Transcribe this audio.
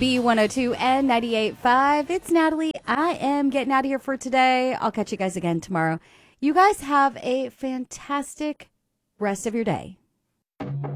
B102 and 98.5. It's Natalie. I am getting out of here for today. I'll catch you guys again tomorrow. You guys have a fantastic rest of your day.